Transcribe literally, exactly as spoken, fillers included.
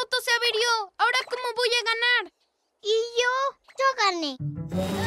auto se averió. ¿Ahora cómo voy a ganar? ¿Y yo? Yo gané.